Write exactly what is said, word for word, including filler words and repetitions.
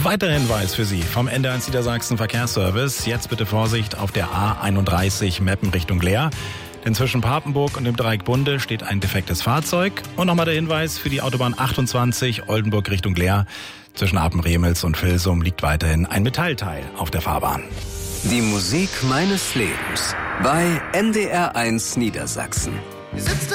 Weiterer Hinweis für Sie vom N D R eins Niedersachsen Verkehrsservice. Jetzt bitte Vorsicht auf der A einunddreißig Meppen Richtung Leer. Denn zwischen Papenburg und dem Dreieck Bunde steht ein defektes Fahrzeug. Und nochmal der Hinweis für die Autobahn achtundzwanzig Oldenburg Richtung Leer. Zwischen Apen-Remels und Vilsum liegt weiterhin ein Metallteil auf der Fahrbahn. Die Musik meines Lebens bei N D R eins Niedersachsen.